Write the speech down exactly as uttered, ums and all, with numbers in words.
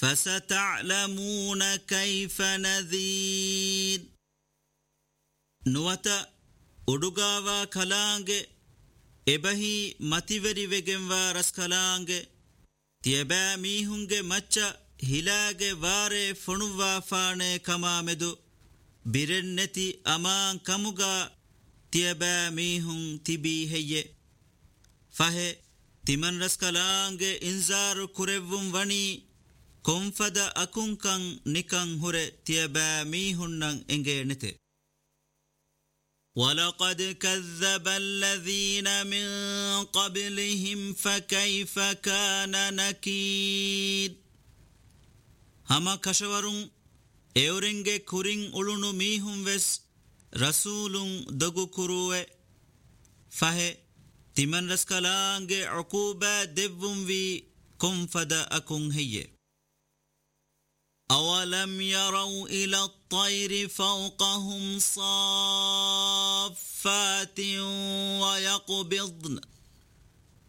فستعلمون كيف نذير نوتا أدوغاوا كلانجي إبهي متيوري وگنوا رس كلانجي تيبا ميهونگي مچا هلاگي واري فنوا فاني كمامدو بيرنتي أمان كموغا تيبا ميهون تبي هي فهي تمن رس كلانجي انزار كوريوم وني كونفد أكونكن نكن هوري تيبا ميهونن انگي نتي ولقد كذب الذين من قبلهم فكيف كان نكير هما كشورون ايورنگه كورين اولونو ميهم وس رسولون دغو كروه فه تمن رسكلانگه عقوبة دبون في كنفد أكون هي أولم يروا إلى الطير فوقهم صافات ويقبضن